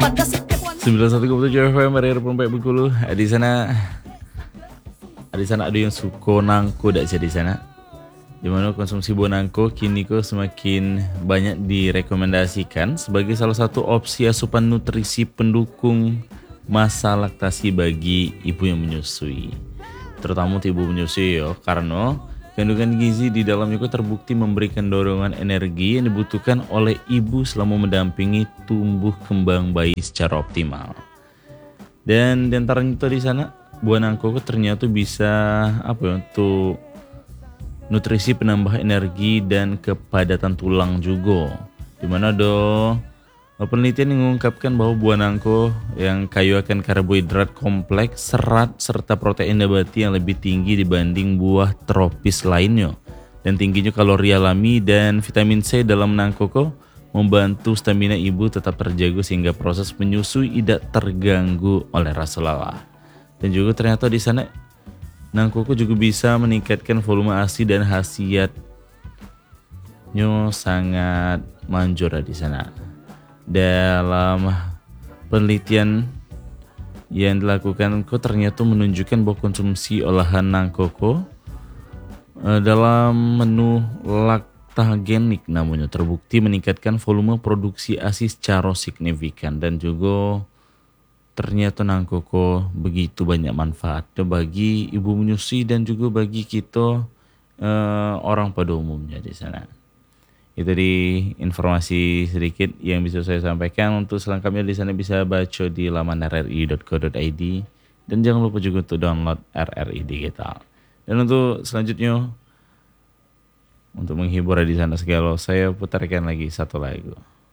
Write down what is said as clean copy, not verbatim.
91,7 FM dari Pempai Bengkulu. Di sana ada yang suko nangko dak sih di sana. Di mana konsumsi buah nangko kini kok semakin banyak direkomendasikan sebagai salah satu opsi asupan nutrisi pendukung masa laktasi bagi ibu yang menyusui. Terutama untuk ibu menyusui ya, karena kandungan gizi di dalamnya kok terbukti memberikan dorongan energi yang dibutuhkan oleh ibu selama mendampingi tumbuh kembang bayi secara optimal. Dan di antaranya itu di sana buah nangko ternyata bisa untuk nutrisi penambah energi dan kepadatan tulang juga. Dimana penelitian yang mengungkapkan bahwa buah nangko yang kaya akan karbohidrat kompleks, serat serta protein nabati yang lebih tinggi dibanding buah tropis lainnya. Dan tingginya kalori alami dan vitamin C dalam nangkoko membantu stamina ibu tetap terjaga sehingga proses menyusui tidak terganggu oleh rasa lelah. Dan juga ternyata di sana nangkoko juga bisa meningkatkan volume ASI dan khasiatnya sangat manjur di sana. Dalam penelitian yang dilakukan ternyata menunjukkan bahwa konsumsi olahan nangkoko dalam menu laktogenik namanya terbukti meningkatkan volume produksi ASI secara signifikan. Dan juga ternyata nangkoko begitu banyak manfaatnya bagi ibu menyusui dan juga bagi kita orang pada umumnya di sana. Itu di informasi sedikit yang bisa saya sampaikan. Untuk selengkapnya di sana bisa baca di laman rri.co.id dan jangan lupa juga untuk download RRI Digital. Dan untuk selanjutnya untuk menghibur di sana segala saya putarkan lagi satu lagu.